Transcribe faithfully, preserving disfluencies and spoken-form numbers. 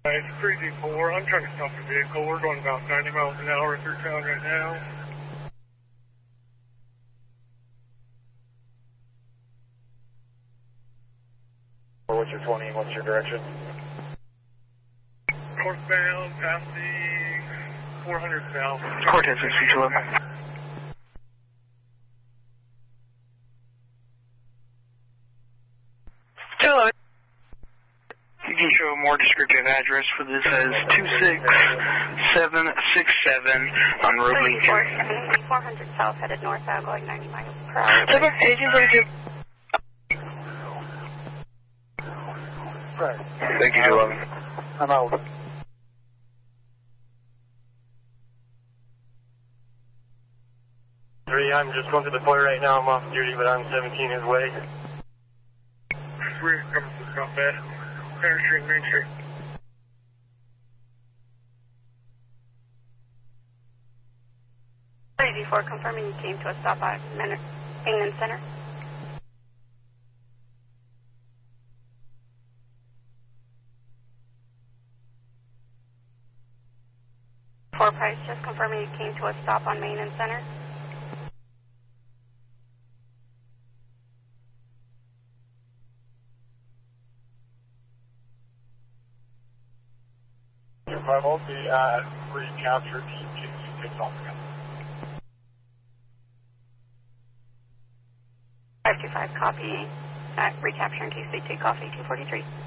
It's three D four. I'm trying to stop the vehicle. We're going about ninety miles an hour through town right now. What's your twenty? What's your direction? Northbound, passing four hundred south. Cortez six two eleven. Hello. You can show a more descriptive address for this as two six seven six seven on Road Lincoln. four hundred south, headed northbound, going ninety miles per hour. Seven, eighteen thirty-two. Right. Thank you, two eleven. I'm out. Three, I'm just going to the point right now. I'm off duty, but I'm seventeen his way. Three coming from South Bend. Center Street, Main Street. eighty-four, confirming you came to a stop at England Center. Four Price, just confirming you came to a stop on Main and Center. five will be at recapture T J takes off again. five two five, copy. At recapturing T C, take off eighteen forty-three.